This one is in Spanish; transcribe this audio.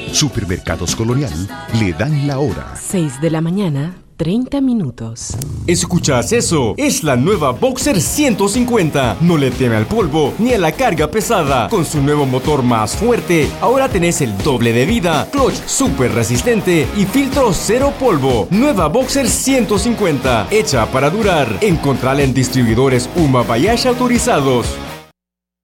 Supermercados Colonial le dan la hora. 6 de la mañana, 30 minutos. ¿Escuchas eso? Es la nueva Boxer 150. No le teme al polvo ni a la carga pesada. Con su nuevo motor más fuerte, ahora tenés el doble de vida, clutch súper resistente y filtro cero polvo. Nueva Boxer 150, hecha para durar. Encontrala en distribuidores Uma Bayash autorizados.